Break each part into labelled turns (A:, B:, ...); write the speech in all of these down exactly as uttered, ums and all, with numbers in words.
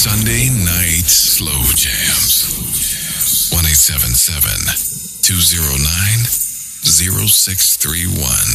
A: Sunday night slow jams. one eight seven seven, two oh nine, oh six three one.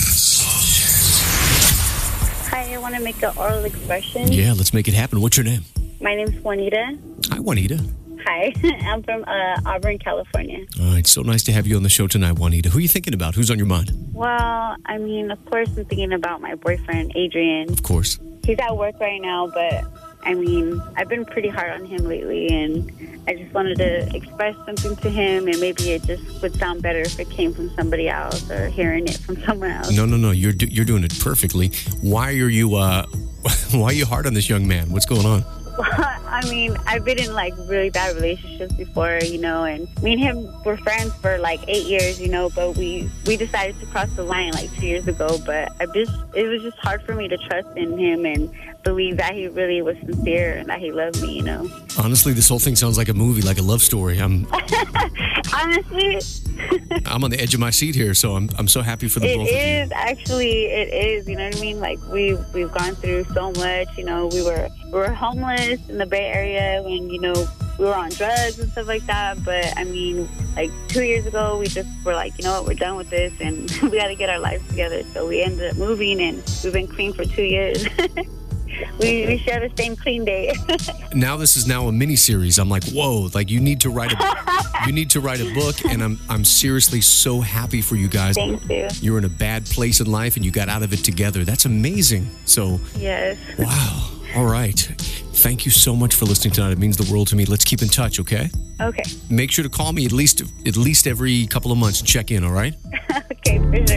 B: Hi, I want to make an oral expression.
C: Yeah, let's make it happen. What's your name?
B: My name's Juanita.
C: Hi, Juanita.
B: Hi, I'm from uh, Auburn, California.
C: All right, so nice to have you on the show tonight, Juanita. Who are you thinking about? Who's on your mind?
B: Well, I mean, of course, I'm thinking about my boyfriend, Adrian.
C: Of course.
B: He's at work right now, but I mean, I've been pretty hard on him lately, and I just wanted to express something to him, and maybe it just would sound better if it came from somebody else or hearing it from someone else.
C: No, no, no. You're do- you're doing it perfectly. Why are you uh, why are you hard on this young man? What's going on?
B: I mean, I've been in like really bad relationships before, you know, and me and him were friends for like eight years, you know, but we, we decided to cross the line like two years ago. But I just, it was just hard for me to trust in him and believe that he really was sincere and that he loved me, you know.
C: Honestly, this whole thing sounds like a movie, like a love story. I'm
B: honestly,
C: I'm on the edge of my seat here, so I'm I'm so happy for the
B: it
C: both of you.
B: It is actually, it is. You know what I mean? Like we we've gone through so much. You know, we were we were homeless in the Bay Area when you know we were on drugs and stuff like that. But I mean, like two years ago, we just were like, you know what, we're done with this, and we got to get our lives together. So we ended up moving, and we've been clean for two years. We, we share the same clean day.
C: Now this is now a mini series. I'm like, whoa! Like you need to write a you need to write a book, and I'm I'm seriously so happy for you guys.
B: Thank you.
C: You're in a bad place in life, and you got out of it together. That's amazing. So
B: yes.
C: Wow. All right. Thank you so much for listening tonight. It means the world to me. Let's keep in touch, okay?
B: Okay.
C: Make sure to call me at least at least every couple of months and check in. All right?
B: Okay, for sure.